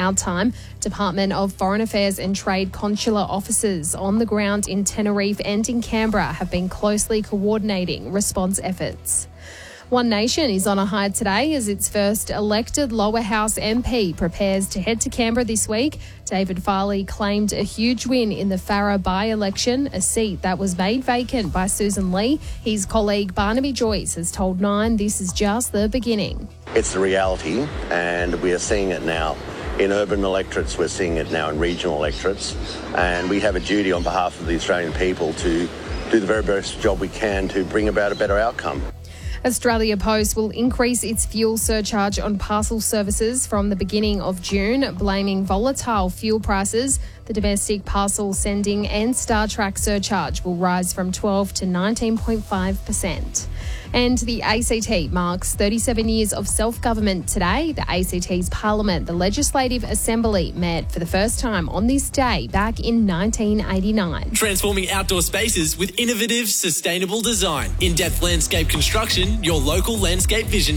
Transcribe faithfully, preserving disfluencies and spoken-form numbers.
our time. Department of Foreign Affairs and Trade consular officers on the ground in Tenerife and in Canberra have been closely coordinating response efforts. One Nation is on a high today as its first elected lower house M P prepares to head to Canberra this week. David Farley claimed a huge win in the Farrer by-election, a seat that was made vacant by Susan Lee. His colleague Barnaby Joyce has told Nine this is just the beginning. It's the reality, and we are seeing it now. In urban electorates, we're seeing it now in regional electorates, and we have a duty on behalf of the Australian people to do the very best job we can to bring about a better outcome. Australia Post will increase its fuel surcharge on parcel services from the beginning of June, blaming volatile fuel prices. The domestic parcel sending and Star Track surcharge will rise from twelve to nineteen point five percent. And the A C T marks thirty-seven years of self-government today. The A C T's Parliament, the Legislative Assembly, met for the first time on this day back in nineteen eighty-nine. Transforming outdoor spaces with innovative, sustainable design. In-depth landscape construction, your local landscape vision